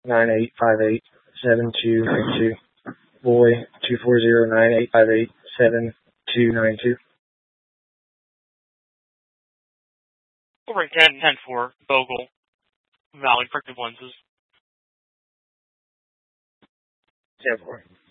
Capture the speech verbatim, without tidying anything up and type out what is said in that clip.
nine eight five eight seven two nine two. Boy, two four zero nine eight five eight seven two nine two. Over ten ten four, Bogle, Valley, corrective lenses. ten four.